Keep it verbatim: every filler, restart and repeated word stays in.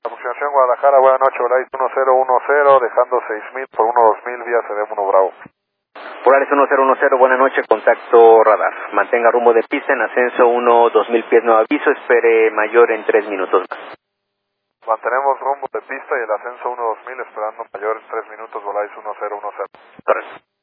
Aproximación Guadalajara, buenas noches, Volaris uno cero uno cero, dejando seis mil por uno dos mil vía C D M uno Bravo. Polaris uno cero uno cero, buenas noches, contacto radar. Mantenga rumbo de pista en ascenso uno dos mil pies, nuevo aviso, espere mayor en tres minutos más. Mantenemos rumbo de pista y el ascenso uno dos mil esperando mayor en tres minutos, Volaris uno cero uno cero. Correcto.